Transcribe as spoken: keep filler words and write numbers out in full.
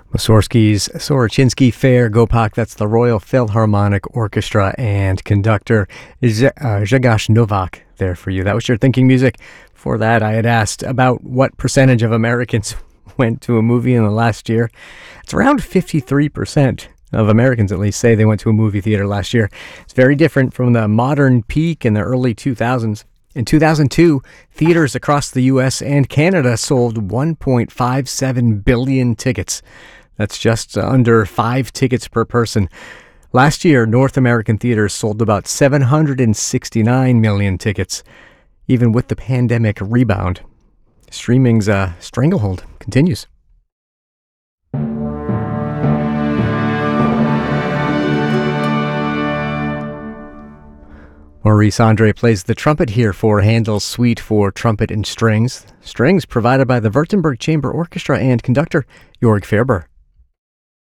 Mussorgsky's Sorochinsky Fair Gopak, that's the Royal Philharmonic Orchestra, and conductor Z- uh, Zhegash Novak there for you. That was your thinking music. Before that, I had asked about what percentage of Americans went to a movie in the last year. It's around fifty-three percent of Americans, at least, say they went to a movie theater last year. It's very different from the modern peak in the early two thousands. In two thousand two, theaters across the U S and Canada sold one point five seven billion tickets. That's just under five tickets per person. Last year, North American theaters sold about seven hundred sixty-nine million tickets, even with the pandemic rebound. Streaming's uh, stranglehold continues. Maurice Andre plays the trumpet here for Handel's Suite for Trumpet and Strings. Strings provided by the Württemberg Chamber Orchestra and conductor Jorg Ferber.